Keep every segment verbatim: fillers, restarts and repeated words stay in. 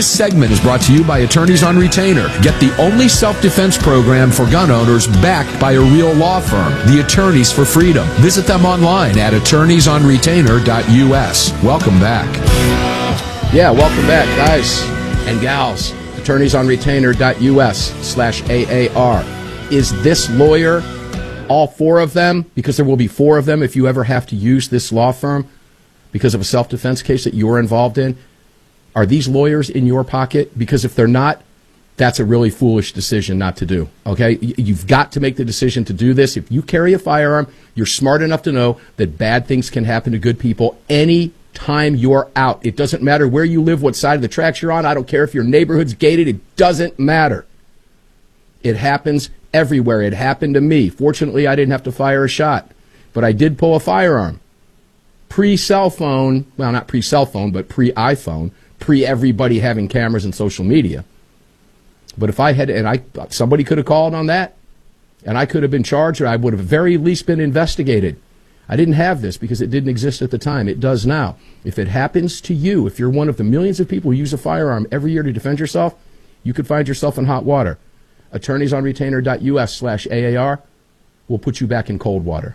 This segment is brought to you by Attorneys on Retainer. Get the only self-defense program for gun owners backed by a real law firm, the Attorneys for Freedom. Visit them online at attorneys on retainer dot U S. Welcome back. Yeah, welcome back, guys and gals. attorneys on retainer dot U S slash A A R. Is this lawyer, all four of them, because there will be four of them if you ever have to use this law firm because of a self-defense case that you're involved in, are these lawyers in your pocket? Because if they're not, that's a really foolish decision not to do, okay? You've got to make the decision to do this. If you carry a firearm, you're smart enough to know that bad things can happen to good people any time you're out. It doesn't matter where you live, what side of the tracks you're on. I don't care if your neighborhood's gated. It doesn't matter. It happens everywhere. It happened to me. Fortunately, I didn't have to fire a shot, but I did pull a firearm. Pre-cell phone, well, not pre-cell phone, but pre-iPhone, pre-everybody having cameras and social media. But if I had, and I, somebody could have called on that, and I could have been charged, or I would have at very least been investigated. I didn't have this because it didn't exist at the time. It does now. If it happens to you, if you're one of the millions of people who use a firearm every year to defend yourself, you could find yourself in hot water. attorneys on retainer dot U S slash A A R will put you back in cold water,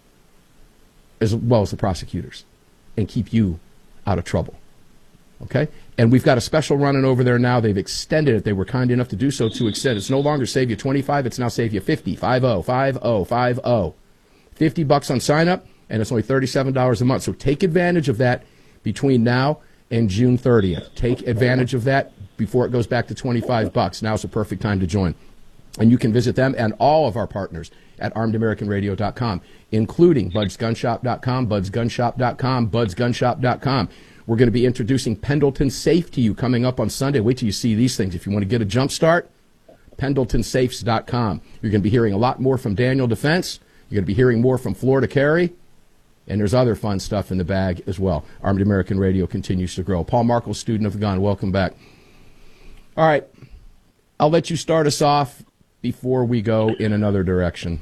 as well as the prosecutors, and keep you out of trouble. Okay? And we've got a special running over there now. They've extended it. They were kind enough to do so to extend. It's no longer save you twenty-five. It's now save you fifty. five oh, five oh, five oh. fifty bucks on sign up, and it's only thirty-seven dollars a month. So take advantage of that between now and June thirtieth. Take advantage of that before it goes back to twenty-five bucks. Now's the perfect time to join. And you can visit them and all of our partners at armed american radio dot com, including buds gun shop dot com, buds gun shop dot com, buds gun shop dot com. We're going to be introducing Pendleton Safe to you coming up on Sunday. Wait till you see these things. If you want to get a jump start, pendleton safes dot com. You're going to be hearing a lot more from Daniel Defense. You're going to be hearing more from Florida Carry. And there's other fun stuff in the bag as well. Armed American Radio continues to grow. Paul Markel, student of the gun, welcome back. All right. I'll let you start us off before we go in another direction.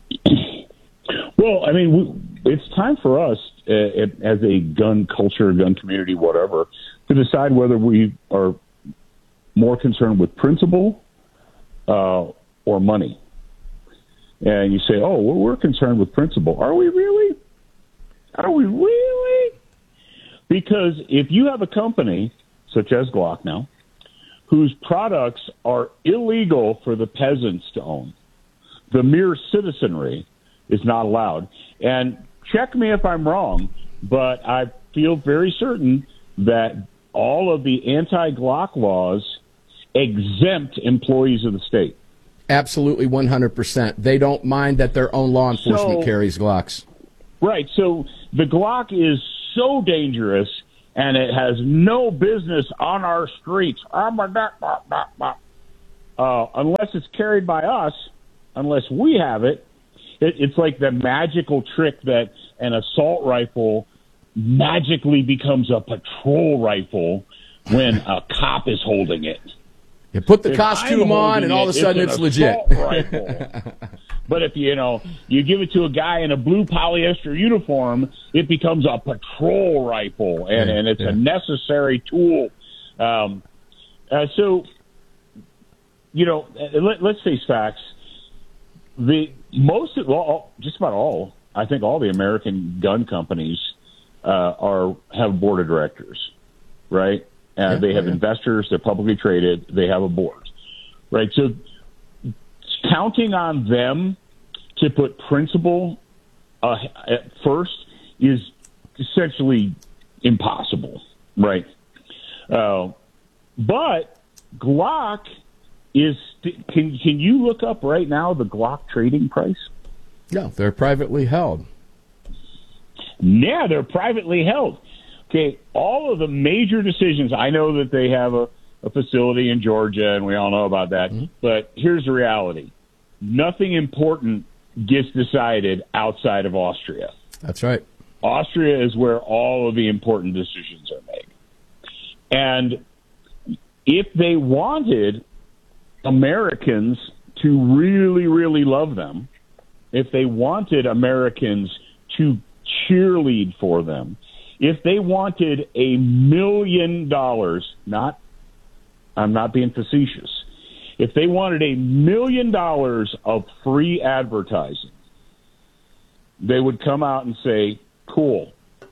Well, I mean, we, it's time for us uh, as a gun culture, gun community, whatever, to decide whether we are more concerned with principle uh, or money. And you say, oh, well, we're concerned with principle. Are we really? Are we really? Because if you have a company, such as Glock now, whose products are illegal for the peasants to own, the mere citizenry is not allowed. And check me if I'm wrong, but I feel very certain that all of the anti-Glock laws exempt employees of the state. Absolutely, one hundred percent. They don't mind that their own law enforcement so, carries Glocks. Right. So the Glock is so dangerous, and it has no business on our streets. Uh, unless it's carried by us, unless we have it, it, it's like the magical trick that an assault rifle magically becomes a patrol rifle when a cop is holding it. You put the if costume on, and all of a sudden it's, it's legit. But if you know you give it to a guy in a blue polyester uniform, it becomes a patrol rifle, and, yeah, and it's yeah. a necessary tool. Um, uh, so, you know, let, let's face facts. The most, of, well, just about all, I think, all the American gun companies uh, are have a board of directors, right? Uh, yeah, they have yeah. investors. They're publicly traded. They have a board, right? So counting on them to put principle uh, at first is essentially impossible, right? Uh, but Glock is – can can you look up right now the Glock trading price? No, they're privately held. Yeah, they're privately held. Okay, all of the major decisions, I know that they have a, a facility in Georgia, and we all know about that, mm-hmm. but here's the reality. Nothing important gets decided outside of Austria. That's right. Austria is where all of the important decisions are made. And if they wanted Americans to really, really love them, if they wanted Americans to cheerlead for them, if they wanted a million dollars, not I'm not being facetious. If they wanted a million dollars of free advertising, they would come out and say, cool,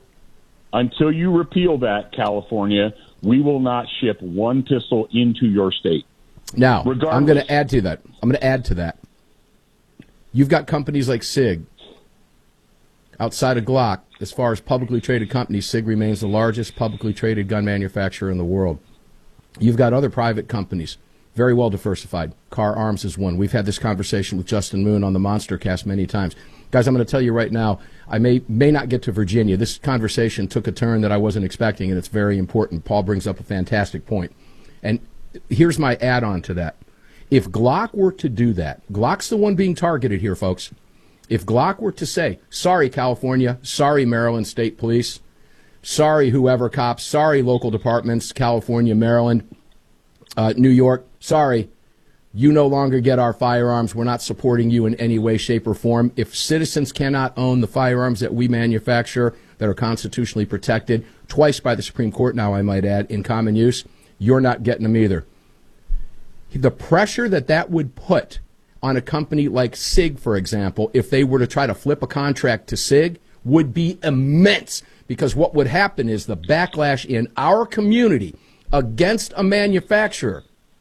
until you repeal that, California, we will not ship one pistol into your state. Now, Regardless, I'm going to add to that. I'm going to add to that. You've got companies like SIG. Outside of Glock, as far as publicly traded companies, SIG remains the largest publicly traded gun manufacturer in the world. You've got other private companies, very well diversified. Car Arms is one. We've had this conversation with Justin Moon on the Monster Cast many times. Guys, I'm going to tell you right now, I may may not get to Virginia. This conversation took a turn that I wasn't expecting, and it's very important. Paul brings up a fantastic point. And here's my add-on to that. If Glock were to do that, Glock's the one being targeted here, folks. If Glock were to say, sorry, California, sorry, Maryland State Police, sorry, whoever cops, sorry, local departments, California, Maryland, uh, New York, sorry, you no longer get our firearms. We're not supporting you in any way, shape, or form. If citizens cannot own the firearms that we manufacture that are constitutionally protected, twice by the Supreme Court now, I might add, in common use, you're not getting them either. The pressure that that would put on a company like SIG, for example, if they were to try to flip a contract to SIG, would be immense. Because what would happen is the backlash in our community against a manufacturer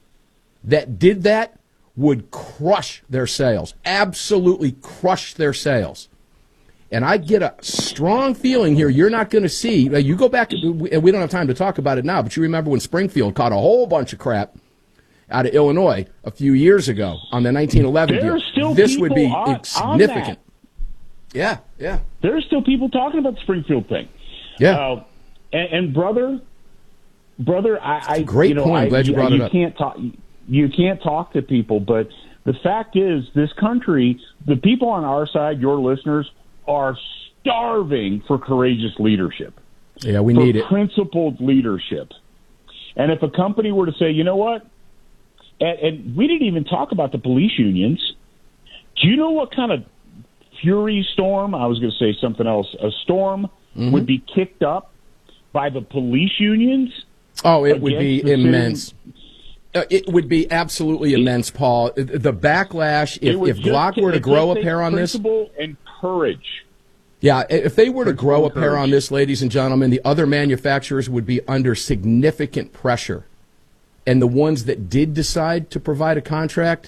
that did that would crush their sales, absolutely crush their sales. And I get a strong feeling here you're not going to see. You go back, and we don't have time to talk about it now, but you remember when Springfield caught a whole bunch of crap out of Illinois a few years ago on the nineteen eleven deal. This would be on, significant. On yeah, yeah. There's still people talking about the Springfield thing. Yeah. Uh, and, and brother, brother, I, I great you know, point. I'm I, glad you brought you it up. Can't talk. You can't talk to people, but the fact is, this country, the people on our side, your listeners, are starving for courageous leadership. Yeah, we for need it. Principled leadership. And if a company were to say, you know what, and, and we didn't even talk about the police unions. Do you know what kind of fury storm, I was going to say something else, a storm mm-hmm. would be kicked up by the police unions? Oh, it would be immense. Uh, it would be absolutely immense, Paul. The backlash, if, if Glock were to grow a pair on this. And courage. Yeah, if they were to grow a pair on this, ladies and gentlemen, the other manufacturers would be under significant pressure. And the ones that did decide to provide a contract,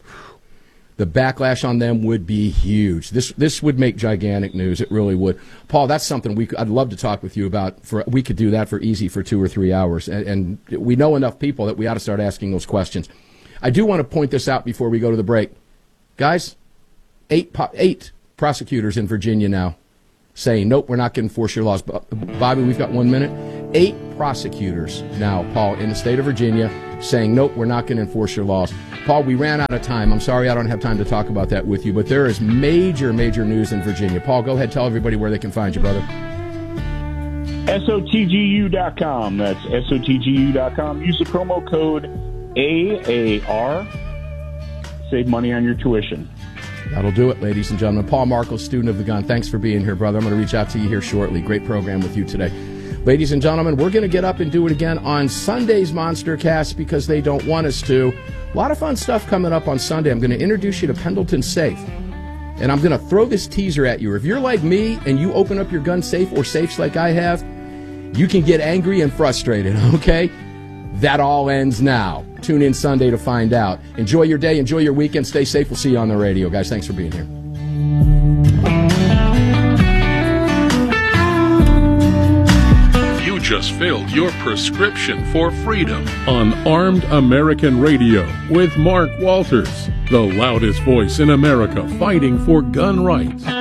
the backlash on them would be huge. This this would make gigantic news. It really would. Paul, that's something we I'd love to talk with you about. For we could do that for easy for two or three hours. And, and we know enough people that we ought to start asking those questions. I do want to point this out before we go to the break. Guys, eight eight prosecutors in Virginia now saying, nope, we're not going to enforce your laws. Bobby, we've got one minute. Eight prosecutors now, Paul, in the state of Virginia saying, nope, we're not going to enforce your laws. Paul, we ran out of time. I'm sorry I don't have time to talk about that with you, but there is major, major news in Virginia. Paul, go ahead, tell everybody where they can find you, brother. S O T G U dot com. That's S O T G U dot com. Use the promo code A A R. Save money on your tuition. That'll do it, ladies and gentlemen. Paul Markel, student of the gun. Thanks for being here, brother. I'm going to reach out to you here shortly. Great program with you today. Ladies and gentlemen, we're going to get up and do it again on Sunday's Monster Cast because they don't want us to. A lot of fun stuff coming up on Sunday. I'm going to introduce you to Pendleton Safe. And I'm going to throw this teaser at you. If you're like me and you open up your gun safe or safes like I have, you can get angry and frustrated, okay? That all ends now. Tune in Sunday to find out. Enjoy your day. Enjoy your weekend. Stay safe. We'll see you on the radio. Guys, thanks for being here. You just filled your prescription for freedom on Armed American Radio with Mark Walters, the loudest voice in America fighting for gun rights.